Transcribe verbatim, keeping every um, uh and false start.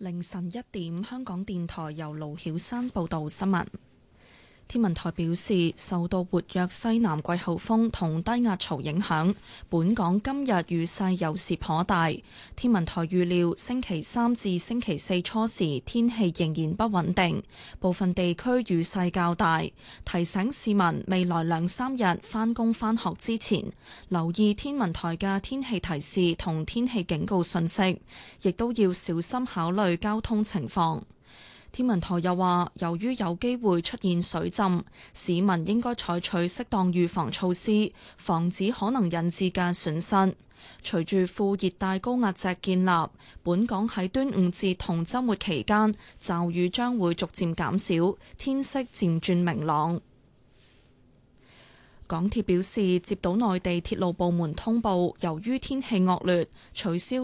凌晨一點，香港電台由盧曉山報道新聞。天文台表示，受到活躍西南季候風同低壓槽影響，本港今日雨勢有時頗大。天文台預料星期三至星期四初時天氣仍然不穩定，部分地區雨勢較大，提醒市民未來兩三日返工返學之前，留意天文台嘅天氣提示同天氣警告信息，亦都要小心考慮交通情況。天文台又話，由於有機會出現水浸，市民應該採取適當預防措施，防止可能引致嘅損失。隨住副熱帶高壓脊建立，本港喺端午節同週末期間，驟雨將會逐漸減少，天色漸轉明朗。港鐵表示，接到內地鐵路部門通報，由於天氣惡劣，取消